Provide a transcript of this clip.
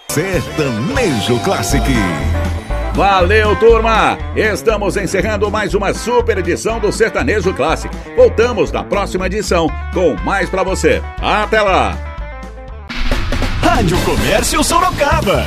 Sertanejo Classic. Valeu, turma! Estamos encerrando mais uma super edição do Sertanejo Classic. Voltamos na próxima edição com mais pra você. Até lá! Rádio Comércio Sorocaba.